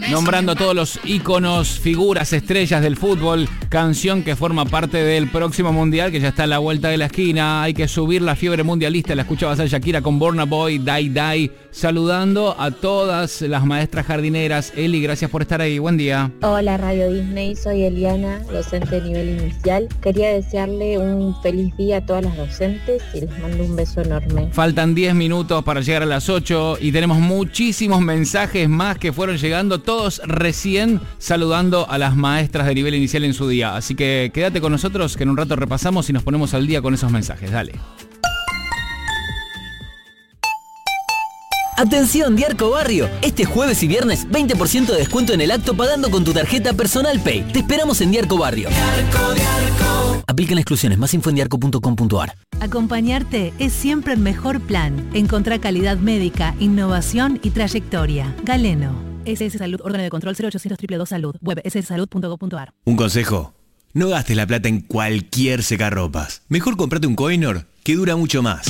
nombrando a todos los íconos, figuras, estrellas del fútbol, canción que forma parte del próximo mundial que ya está a la vuelta de la esquina. Hay que subir la fiebre mundialista. La escuchabas a Shakira con Burna Boy, Die Die, saludando a todas las maestras jardineras. Eli, gracias por estar ahí, buen día. Hola Radio Disney, soy Eliana, docente de nivel inicial. Quería desearle un feliz día a todas las docentes y les mando un beso enorme. Faltan 10 minutos para llegar a las 8 y tenemos muchísimos mensajes más que fueron llegando, todos recién saludando a las maestras de nivel inicial en su día. Así que quédate con nosotros que en un rato repasamos y nos ponemos al día con esos mensajes. Dale. Atención Diarco Barrio, este jueves y viernes 20% de descuento en el acto pagando con tu tarjeta Personal Pay. Te esperamos en Diarco Barrio. Diarco. Aplican exclusiones, más info en diarco.com.ar. Acompañarte es siempre el mejor plan. Encontrá calidad médica, innovación y trayectoria. Galeno. SS Salud, órgano de control 0800 222 Salud. Web sssalud.gov.ar. Un consejo, no gastes la plata en cualquier secarropas. Mejor comprate un Coinor que dura mucho más.